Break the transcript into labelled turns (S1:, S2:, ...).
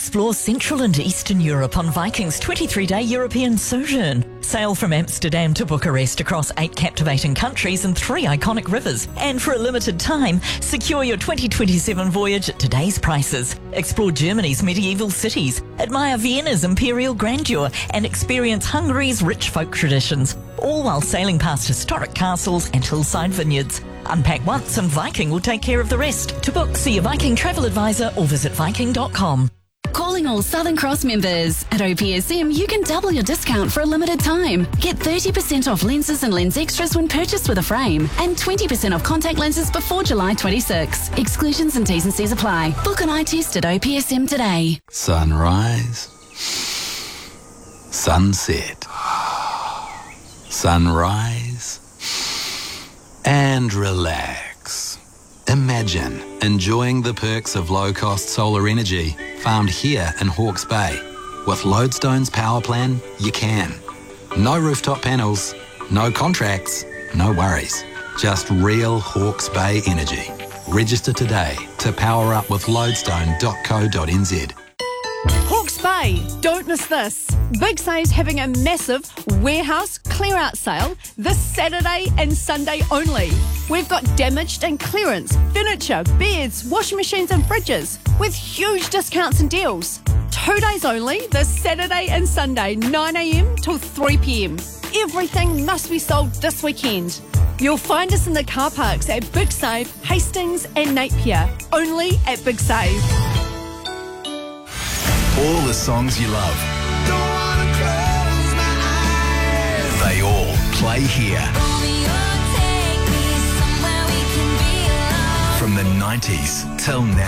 S1: Explore Central and Eastern Europe on Viking's 23-day European sojourn. Sail from Amsterdam to Bucharest across 8 captivating countries and 3 iconic rivers. And for a limited time, secure your 2027 voyage at today's prices. Explore Germany's medieval cities, admire Vienna's imperial grandeur, and experience Hungary's rich folk traditions, all while sailing past historic castles and hillside vineyards. Unpack once and Viking will take care of the rest. To book, see a Viking travel advisor or visit Viking.com.
S2: Calling all Southern Cross members. At OPSM, you can double your discount for a limited time. Get 30% off lenses and lens extras when purchased with a frame, and 20% off contact lenses before July 26. Exclusions and T's and C's apply. Book an eye test at OPSM today.
S3: Sunrise, sunset, sunrise, and relax. Imagine enjoying the perks of low-cost solar energy farmed here in Hawke's Bay. With Lodestone's power plan, you can. No rooftop panels, no contracts, no worries. Just real Hawke's Bay energy. Register today to power up with lodestone.co.nz.
S4: Hawke's Bay, don't miss this. Big Save's having a massive warehouse clear-out sale this Saturday and Sunday only. We've got damaged and clearance, furniture, beds, washing machines and fridges with huge discounts and deals. 2 days only, this Saturday and Sunday, 9am till 3pm. Everything must be sold this weekend. You'll find us in the car parks at Big Save, Hastings and Napier. Only at Big Save.
S5: All the songs you love. They all play here. From the 90s till now.